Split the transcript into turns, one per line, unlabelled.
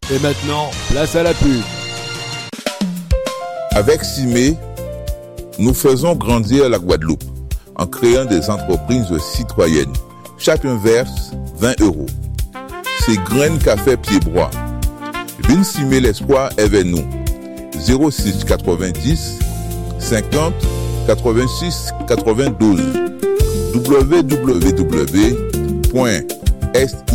Et maintenant, place à la pub.
Avec Cimé, nous faisons grandir la Guadeloupe en créant des entreprises citoyennes. Chacun verse 20 €. C'est Graines Café Pied-Bois. Vin Cimé l'espoir est vers nous. 06 90 50 86 92 www.st